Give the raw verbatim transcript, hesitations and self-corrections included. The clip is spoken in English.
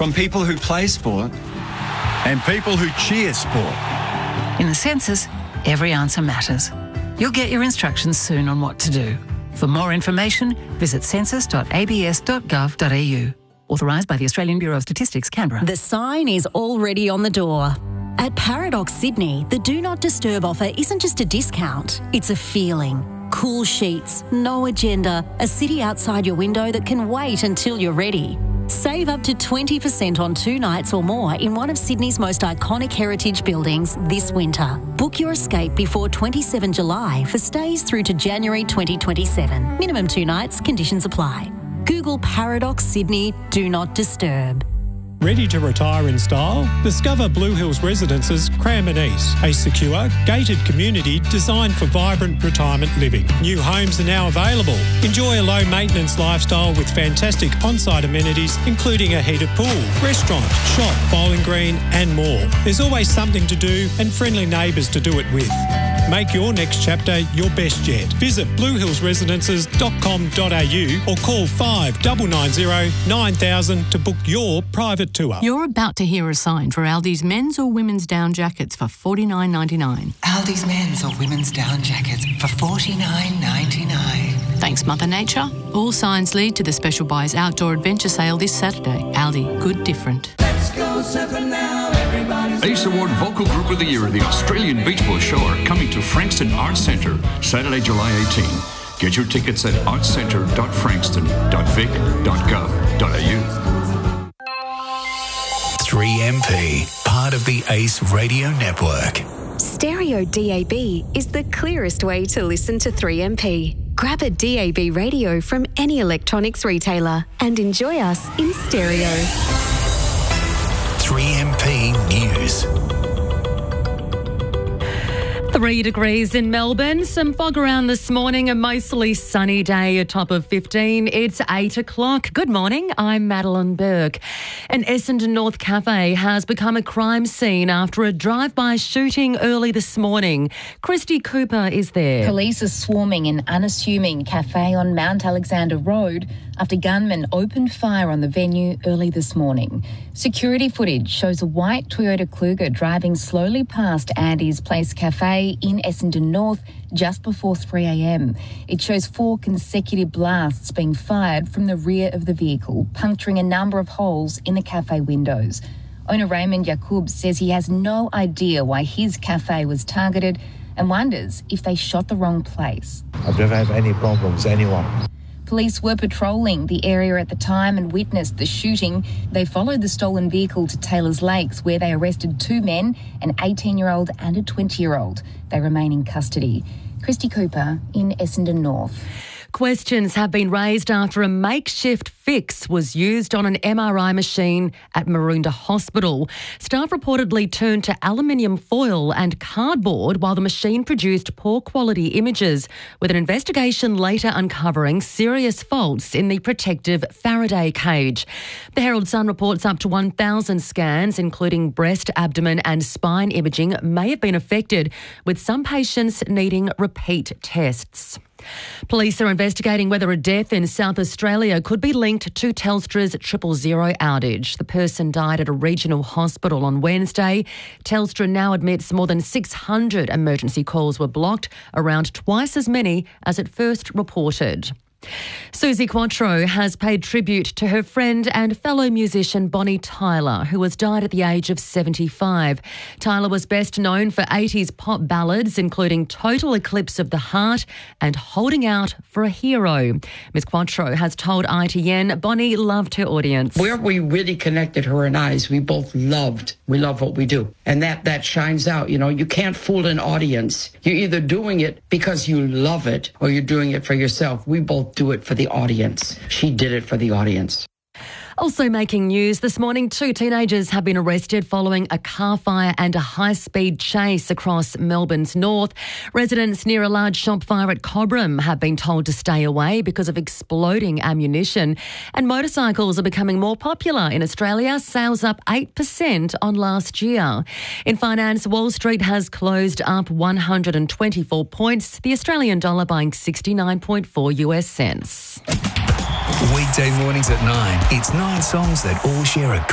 from people who play sport and people who cheer sport. In the census, every answer matters. You'll get your instructions soon on what to do. For more information, visit census dot a b s dot gov dot a u. Authorised by the Australian Bureau of Statistics, Canberra. The sign is already on the door. At Paradox Sydney, the Do Not Disturb offer isn't just a discount, it's a feeling. Cool sheets, no agenda, a city outside your window that can wait until you're ready. Save up to twenty percent on two nights or more in one of Sydney's most iconic heritage buildings this winter. Book your escape before the twenty-seventh of July for stays through to January twenty twenty-seven. Minimum two nights, conditions apply. Google Paradox Sydney Do Not Disturb. Ready to retire in style? Discover Blue Hills Residences Cranbourne East, a secure, gated community designed for vibrant retirement living. New homes are now available. Enjoy a low-maintenance lifestyle with fantastic on-site amenities, including a heated pool, restaurant, shop, bowling green and more. There's always something to do and friendly neighbours to do it with. Make your next chapter your best yet. Visit blue hills residences dot com dot a u or call five nine nine zero nine thousand to book your private tour. You're about to hear a sign for Aldi's men's or women's down jackets for forty-nine ninety-nine. Aldi's men's or women's down jackets for forty-nine ninety-nine. Thanks, Mother Nature. All signs lead to the Special Buys Outdoor Adventure Sale this Saturday. Aldi, good different. Let's go surfing now, everybody's... Ace Award Vocal Group of the Year, the Australian Beach Boys Show, are coming to Frankston Arts Centre Saturday, July eighteenth. Get your tickets at arts centre dot frankston dot vic dot gov dot a u. three M P, part of the Ace Radio Network. Stereo D A B is the clearest way to listen to three M P. Grab a D A B radio from any electronics retailer and enjoy us in stereo. three M P News. Three degrees in Melbourne, some fog around this morning, a mostly sunny day, a top of fifteen. It's eight o'clock. Good morning, I'm Madeline Burke. An Essendon North cafe has become a crime scene after a drive-by shooting early this morning. Christy Cooper is there. Police are swarming an unassuming cafe on Mount Alexander Road after gunmen opened fire on the venue early this morning. Security footage shows a white Toyota Kluger driving slowly past Andy's Place Cafe in Essendon North just before three a.m. It shows four consecutive blasts being fired from the rear of the vehicle, puncturing a number of holes in the cafe windows. Owner Raymond Yacoub says he has no idea why his cafe was targeted and wonders if they shot the wrong place. I've never had any problems with anyone. Police were patrolling the area at the time and witnessed the shooting. They followed the stolen vehicle to Taylor's Lakes, where they arrested two men, an eighteen-year-old and a twenty-year-old. They remain in custody. Christy Cooper in Essendon North. Questions have been raised after a makeshift fix was used on an M R I machine at Maroondah Hospital. Staff reportedly turned to aluminium foil and cardboard while the machine produced poor quality images, with an investigation later uncovering serious faults in the protective Faraday cage. The Herald Sun reports up to one thousand scans, including breast, abdomen and spine imaging, may have been affected, with some patients needing repeat tests. Police are investigating whether a death in South Australia could be linked to Telstra's triple zero outage. The person died at a regional hospital on Wednesday. Telstra now admits more than six hundred emergency calls were blocked, around twice as many as it first reported. Suzi Quatro has paid tribute to her friend and fellow musician Bonnie Tyler, who has died at the age of seventy-five. Tyler was best known for eighties pop ballads, including Total Eclipse of the Heart and Holding Out for a Hero. Miss Quatro has told I T N Bonnie loved her audience. Where we really connected, her and I, is we both loved, we love what we do. And that, that shines out. You know, you can't fool an audience. You're either doing it because you love it or you're doing it for yourself. We both do it for the audience. She did it for the audience. Also making news this morning, two teenagers have been arrested following a car fire and a high-speed chase across Melbourne's north. Residents near a large shop fire at Cobram have been told to stay away because of exploding ammunition. And motorcycles are becoming more popular in Australia, sales up eight percent on last year. In finance, Wall Street has closed up one hundred twenty-four points, the Australian dollar buying sixty-nine point four US cents. Weekday mornings at nine, it's nine songs that all share a